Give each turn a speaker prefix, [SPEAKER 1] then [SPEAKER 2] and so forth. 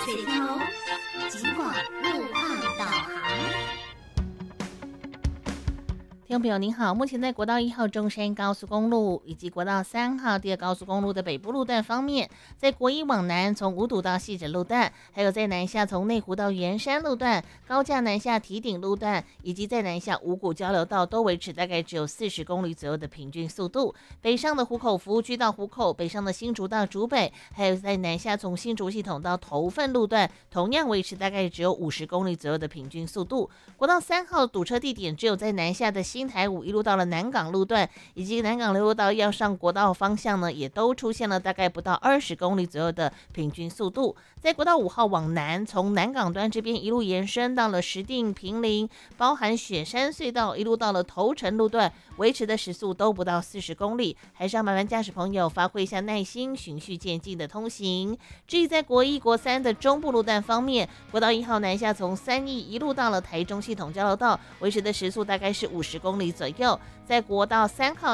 [SPEAKER 1] 水头，尽管路况导航。听众朋友您好，目前在国道1号中山高速公路以及国道3号第二高速公路的北部路段方面，在国一往南从五堵到细指路段，还有在南下从内湖到圆山路段、高架南下堤顶路段，以及在南下五股交流道都维持大概只有40公里左右的平均速度。北上的湖口服务区到湖口，北上的新竹到竹北，还有在南下从新竹系统到头份路段，同样维持大概只有50公里左右的平均速度。国道3号堵车地点只有在南下的新台5一路到了南港路段，以及南港路到要上国道方向呢，也都出现了大概不到20公里左右的平均速度。在国道5号往南，从南港端这边一路延伸到了石碇、坪林，包含雪山隧道，一路到了头城路段，维持的时速都不到40公里，还是要麻烦驾驶朋友发挥一下耐心，循序渐进的通行。至于在国1、国3的中部路段方面，国道1号南下从三义一路到了台中系统交流道，维持的时速大概是50公里左右。在国道3号